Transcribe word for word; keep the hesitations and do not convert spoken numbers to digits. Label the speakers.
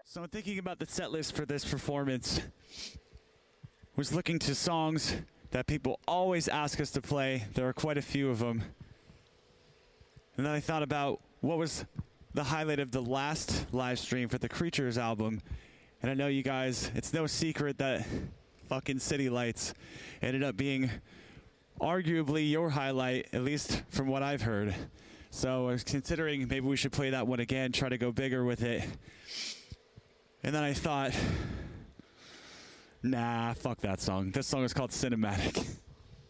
Speaker 1: So I'm thinking about the set list for this performance. Was looking to songs that people always ask us to play. There are quite a few of them. And then I thought about what was the highlight of the last live stream for the Creatures album. And I know you guys, it's no secret that fucking City Lights ended up being arguably your highlight, at least from what I've heard. So I was considering maybe we should play that one again, try to go bigger with it. And then I thought, nah, fuck that song. This song is called Cinematic.